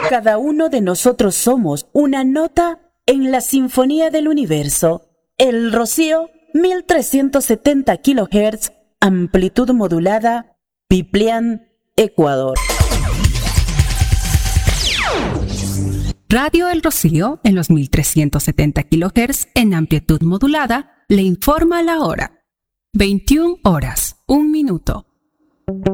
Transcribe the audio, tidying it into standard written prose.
Cada uno de nosotros somos una nota en la sinfonía del universo. El Rocío, 1370 kHz, amplitud modulada, Piplián, Ecuador. Radio El Rocío, en los 1370 kHz en amplitud modulada, le informa la hora. 21 horas, 1 minuto.